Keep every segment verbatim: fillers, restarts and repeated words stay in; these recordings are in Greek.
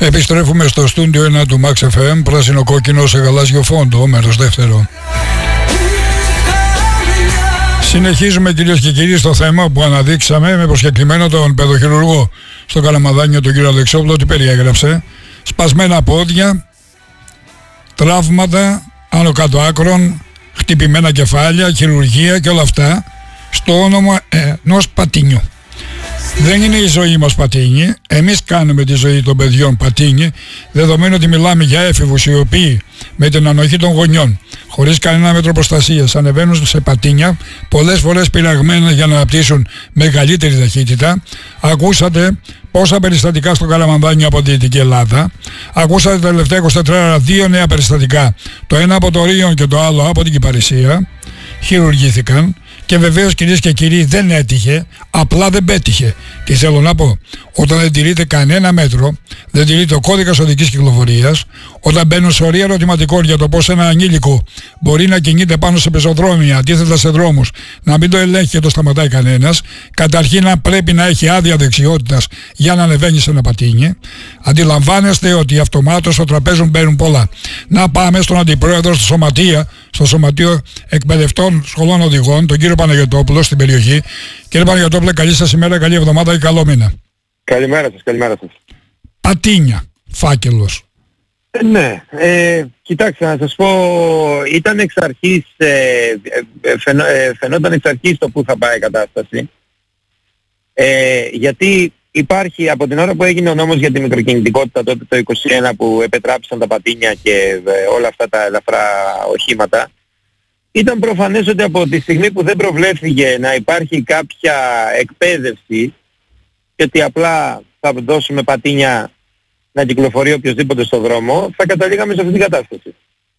Επιστρέφουμε στο στούντιο ένα του Max εφ εμ, πράσινο κόκκινο σε γαλάζιο φόντο, μέρος δεύτερο. Συνεχίζουμε κυρίες και κύριοι στο θέμα που αναδείξαμε με προσκεκλημένο τον παιδοχειρουργό στο Καλαμαδάνιο, τον κύριο Αλεξόπουλο, ότι περιέγραψε σπασμένα πόδια, τραύματα άνω κάτω άκρων, χτυπημένα κεφάλια, χειρουργία και όλα αυτά στο όνομα ενός πατίνιου. Δεν είναι η ζωή μας πατίνι, εμείς κάνουμε τη ζωή των παιδιών πατίνι, δεδομένου ότι μιλάμε για έφηβους οι οποίοι με την ανοχή των γονιών, χωρίς κανένα μέτρο προστασίας, ανεβαίνουν σε πατίνια, πολλές φορές πειραγμένα για να αναπτύσσουν μεγαλύτερη ταχύτητα. Ακούσατε πόσα περιστατικά στο Καλαμαδάνιο από τη Δυτική Ελλάδα. Ακούσατε τα τελευταία είκοσι τέσσερις ώρα δύο νέα περιστατικά, το ένα από το Ρίον και το άλλο από την Κυπαρισία. Χειρουργήθηκαν. Και βεβαίως κυρίες και κύριοι δεν έτυχε, απλά δεν πέτυχε. Τι θέλω να πω, όταν δεν τηρείται κανένα μέτρο, δεν τηρείται ο κώδικας οδικής κυκλοφορίας, όταν μπαίνουν σωρία ερωτηματικών για το πώς ένα ανήλικο μπορεί να κινείται πάνω σε πεζοδρόμια, αντίθετα σε δρόμους, να μην το ελέγχει και το σταματάει κανένας, καταρχήν να πρέπει να έχει άδεια δεξιότητας για να ανεβαίνει σε ένα πατίνι. Αντιλαμβάνεστε ότι αυτομάτως στο τραπέζι μπαίνουν πολλά. Να πάμε στον αντιπρόεδρο στο Σωματεία, στο Σωματείο Εκπαιδευτών Σχολών Οδηγών, τον κύριο Παναγιωτόπουλο στην περιοχή. Κύριε Παναγιωτόπουλε, καλή σας ημέρα, καλή εβδομάδα και καλό μήνα. Καλημέρα σας, καλημέρα σας. Πατίνια, φάκελος. Ε, ναι, ε, κοιτάξτε να σας πω, ήταν εξ αρχής, ε, ε, φαινό, ε, φαινόταν εξ αρχής το που θα πάει η κατάσταση. Ε, γιατί υπάρχει από την ώρα που έγινε ο νόμος για τη μικροκινητικότητα τότε το είκοσι ένα που επετράπησαν τα πατίνια και ε, όλα αυτά τα ελαφρά οχήματα, ήταν προφανές ότι από τη στιγμή που δεν προβλέφθηκε να υπάρχει κάποια εκπαίδευση και ότι απλά θα δώσουμε πατίνια να κυκλοφορεί οποιοσδήποτε στο δρόμο, θα καταλήγαμε σε αυτή την κατάσταση.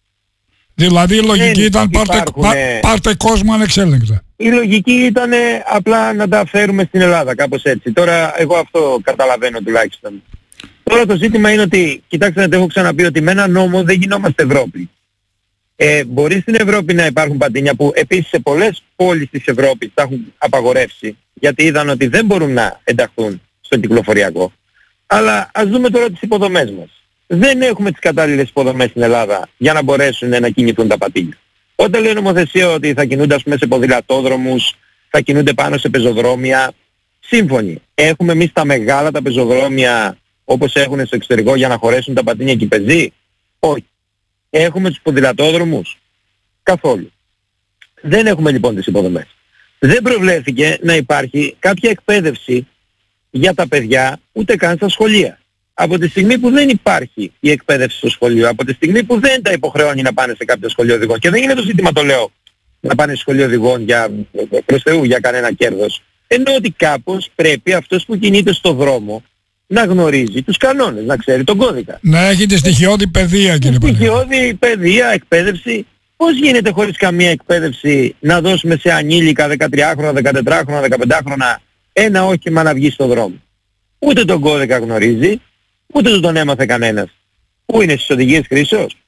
Δηλαδή η λογική δεν ήταν πάρτε, πά, πάρτε κόσμο ανεξέλεγκτα. Η λογική ήταν απλά να τα φέρουμε στην Ελλάδα, κάπως έτσι. Τώρα εγώ αυτό καταλαβαίνω τουλάχιστον. Τώρα το ζήτημα είναι ότι, κοιτάξτε να το έχω ξαναπεί, ότι με ένα νόμο δεν γινόμαστε Ευρώπη. Ε, μπορεί στην Ευρώπη να υπάρχουν πατίνια που επίσης σε πολλές πόλεις της Ευρώπης τα έχουν απαγορεύσει, γιατί είδαν ότι δεν μπορούν να ενταχθούν στο κυκλοφοριακό. Αλλά ας δούμε τώρα τις υποδομές μας. Δεν έχουμε τις κατάλληλες υποδομές στην Ελλάδα για να μπορέσουν να κινηθούν τα πατίνια. Όταν λέει νομοθεσία ότι θα κινούνται ας πούμε σε ποδηλατόδρομους, θα κινούνται πάνω σε πεζοδρόμια, σύμφωνοι. Έχουμε εμείς τα μεγάλα τα πεζοδρόμια όπως έχουν στο εξωτερικό για να χωρέσουν τα πατίνια και οι πεζοί? Όχι. Έχουμε τους ποδηλατόδρομους? Καθόλου. Δεν έχουμε λοιπόν τις υποδομές. Δεν προβλέφθηκε να υπάρχει κάποια εκπαίδευση για τα παιδιά ούτε καν στα σχολεία. Από τη στιγμή που δεν υπάρχει η εκπαίδευση στο σχολείο, από τη στιγμή που δεν τα υποχρεώνει να πάνε σε κάποιο σχολείο οδηγών, και δεν είναι το ζήτημα, το λέω, να πάνε σε σχολείο οδηγών για, προς Θεού, για κανένα κέρδος, ενώ ότι κάπως πρέπει αυτός που κινείται στο δρόμο να γνωρίζει τους κανόνες, να ξέρει τον κώδικα. Να έχει τη στοιχειώδη παιδεία, κύριε Παναγιώτη. Στοιχειώδη παιδεία, εκπαίδευση. Πώς γίνεται χωρίς καμία εκπαίδευση να δώσουμε σε ανήλικα δεκατριάχρονα, δεκατετράχρονα, δεκαπεντάχρονα ένα όχημα να βγει στον δρόμο? Ούτε τον κώδικα γνωρίζει, ούτε τον έμαθε κανένας. Πού είναι, στις οδηγίες χρήσεως?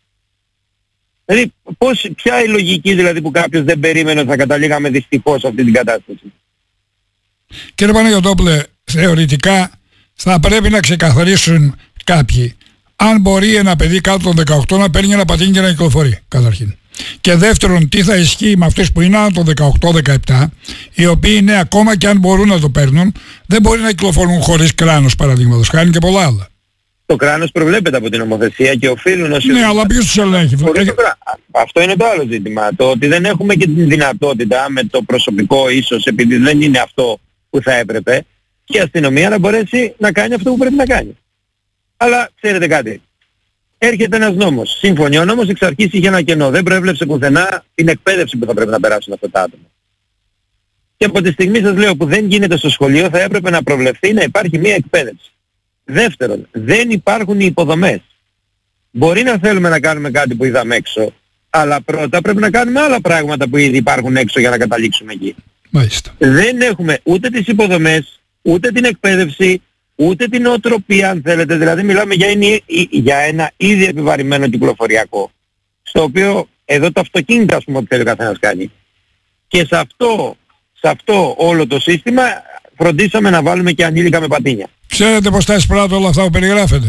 Δηλαδή, πώς, ποια η λογική δηλαδή που κάποιος δεν περίμενε ότι θα καταλήγαμε δυστυχώς σε αυτή την κατάσταση? Κύριε Παναγιωτόπουλε, θεωρητικά θα πρέπει να ξεκαθαρίσουν κάποιοι αν μπορεί ένα παιδί κάτω των δεκαοκτώ να παίρνει ένα πατίνι και να κυκλοφορεί, καταρχήν. Και δεύτερον, τι θα ισχύει με αυτούς που είναι άνω των δεκαοκτώ δεκαεπτά, οι οποίοι είναι ακόμα και αν μπορούν να το παίρνουν, δεν μπορεί να κυκλοφορούν χωρίς κράνος, παραδείγματος χάρη, και πολλά άλλα. Το κράνος προβλέπεται από την νομοθεσία και οφείλουν όσοι... Ναι, αλλά ποιος τους ελέγχει? Έχει... Αυτό είναι το άλλο ζήτημα. Το ότι δεν έχουμε και την δυνατότητα με το προσωπικό, ίσως επειδή δεν είναι αυτό που θα έπρεπε, και η αστυνομία να μπορέσει να κάνει αυτό που πρέπει να κάνει. Αλλά ξέρετε κάτι, έρχεται ένας νόμος. Σύμφωνοι, ο νόμος εξ αρχής είχε ένα κενό. Δεν προέβλεψε πουθενά την εκπαίδευση που θα πρέπει να περάσουν αυτά τα άτομα. Και από τη στιγμή σας λέω που δεν γίνεται στο σχολείο, θα έπρεπε να προβλεφθεί να υπάρχει μια εκπαίδευση. Δεύτερον, δεν υπάρχουν οι υποδομές. Μπορεί να θέλουμε να κάνουμε κάτι που είδαμε έξω, αλλά πρώτα πρέπει να κάνουμε άλλα πράγματα που ήδη υπάρχουν έξω για να καταλήξουμε εκεί. Μάλιστα. Δεν έχουμε ούτε τις υποδομές, ούτε την εκπαίδευση, ούτε την οτροπία, αν θέλετε. Δηλαδή μιλάμε για, είναι, για ένα ήδη επιβαρημένο κυκλοφοριακό, στο οποίο εδώ το αυτοκίνητο, ας πούμε, ότι θέλει ο καθένας κάνει. Και σε αυτό, σε αυτό όλο το σύστημα φροντίσαμε να βάλουμε και ανήλικα με πατίνια. Ξέρετε πως τα εισπράττω όλα αυτά που περιγράφετε?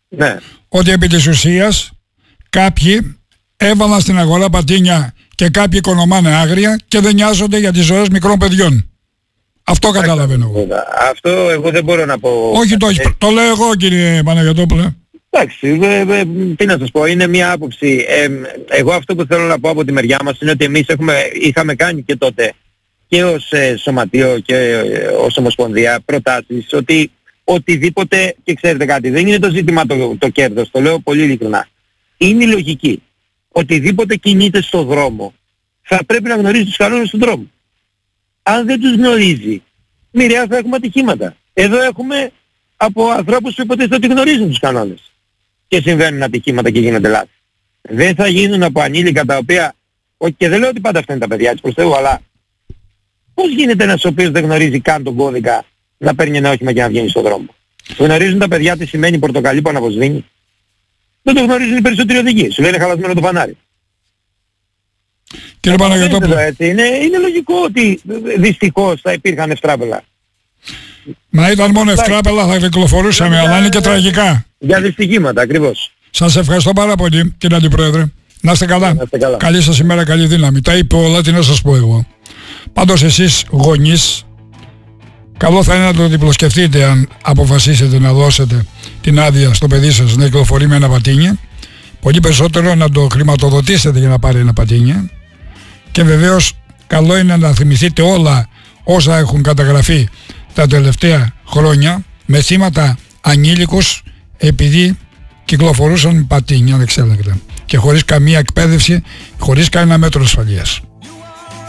Ναι. Ότι επί της ουσίας κάποιοι έβαλαν στην αγορά πατίνια και κάποιοι οικονομάνε άγρια και δεν νοιάζονται για τις ζωές μικρών παιδιών. Αυτό καταλαβαίνω εγώ. Αυτό εγώ δεν μπορώ να πω. Όχι, το, το λέω εγώ, κύριε Παναγιωτόπουλε. Εντάξει, ε, ε, τι να σας πω, είναι μια άποψη. Ε, εγώ αυτό που θέλω να πω από τη μεριά μας είναι ότι εμείς έχουμε, είχαμε κάνει και τότε και ως ε, σωματείο και ε, ως ομοσπονδία προτάσεις ότι οτιδήποτε, και ξέρετε κάτι, δεν είναι το ζήτημα το, το κέρδος, το λέω πολύ ειλικρινά. Είναι η λογική. Οτιδήποτε κινείται στο δρόμο θα πρέπει να γνωρίζει τους κανόνες του δρόμου. Αν δεν τους γνωρίζει, μοιραία θα έχουμε ατυχήματα. Εδώ έχουμε από ανθρώπους που υποτίθεται ότι γνωρίζουν τους κανόνες και συμβαίνουν ατυχήματα και γίνονται λάθη. Δεν θα γίνουν από ανήλικα τα οποία, όχι, και δεν λέω ότι πάντα αυτά είναι τα παιδιά της προς Θεού, αλλά πώς γίνεται ένας ο οποίος δεν γνωρίζει καν τον κώδικα να παίρνει ένα όχημα και να βγαίνει στον δρόμο? Γνωρίζουν τα παιδιά τι σημαίνει πορτοκαλί που αναβοσβήνει? Δεν το γνωρίζουν οι περισσότεροι οδηγοί. Σου λένε χαλασμένο το φανάρι. Κύριε Παναγιωτόπουλε, είναι, είναι λογικό ότι δυστυχώς θα υπήρχαν ευστράπελα. Μα ήταν μόνο ευστράπελα θα κυκλοφορούσαμε, αλλά είναι και τραγικά. Για δυστυχήματα, ακριβώς. Σας ευχαριστώ πάρα πολύ, κύριε Αντιπρόεδρε. Να είστε καλά. Να είστε καλά. Καλή σας ημέρα, καλή δύναμη. Τα είπε όλα, τι να σας πω εγώ. Πάντως εσείς γονείς, καλό θα είναι να το διπλοσκεφτείτε αν αποφασίσετε να δώσετε την άδεια στο παιδί σας να κυκλοφορεί με ένα πατίνι. Πολύ περισσότερο να το χρηματοδοτήσετε για να πάρει ένα πατίνι. Και βεβαίως καλό είναι να θυμηθείτε όλα όσα έχουν καταγραφεί τα τελευταία χρόνια με θύματα ανήλικους επειδή κυκλοφορούσαν πατίνια ανεξέλεγκτα και χωρίς καμία εκπαίδευση, χωρίς κανένα μέτρο ασφαλείας.